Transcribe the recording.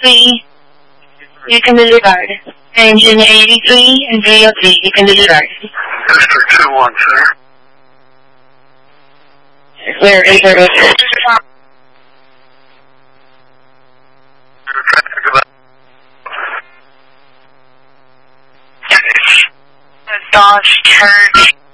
3, you can disregard. Engine 83 and 303, you can disregard. District 2-1, sir. Where is your Dodge Church.